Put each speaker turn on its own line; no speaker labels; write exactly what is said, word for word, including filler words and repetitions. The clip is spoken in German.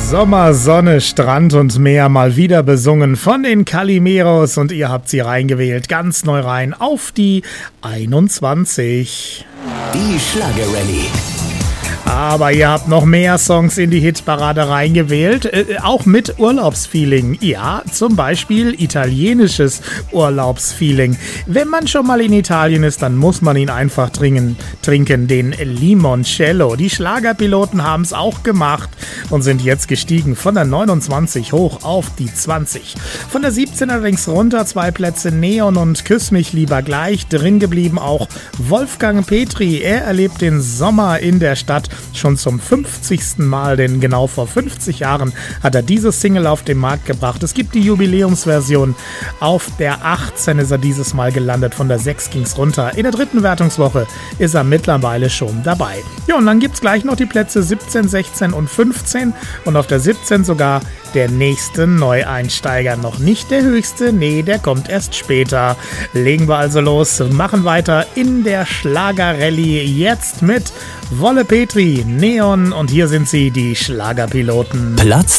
Sommer, Sonne, Strand und Meer mal wieder besungen von den Calimeros und ihr habt sie reingewählt, ganz neu rein auf die einundzwanzig.
Die Schlagerrallye.
Aber ihr habt noch mehr Songs in die Hitparade reingewählt, äh, auch mit Urlaubsfeeling. Ja, zum Beispiel italienisches Urlaubsfeeling. Wenn man schon mal in Italien ist, dann muss man ihn einfach trinken, trinken den Limoncello. Die Schlagerpiloten haben es auch gemacht und sind jetzt gestiegen von der neunundzwanzig hoch auf die zwanzig. Von der siebzehn allerdings runter, zwei Plätze Neon und Küss mich lieber gleich. Drin geblieben auch Wolfgang Petri. Er erlebt den Sommer in der Stadt schon zum fünfzigsten Mal, denn genau vor fünfzig Jahren hat er diese Single auf den Markt gebracht. Es gibt die Jubiläumsversion. Auf der achtzehn ist er dieses Mal gelandet, von der sechs ging's runter. In der dritten Wertungswoche ist er mittlerweile schon dabei. Ja, und dann gibt's gleich noch die Plätze siebzehn, sechzehn und fünfzehn und auf der siebzehn sogar der nächste Neueinsteiger. Noch nicht der höchste, nee, der kommt erst später. Legen wir also los, machen weiter in der Schlagerrallye jetzt mit Wolle Petri, Neon und hier sind sie, die Schlagerpiloten.
Platz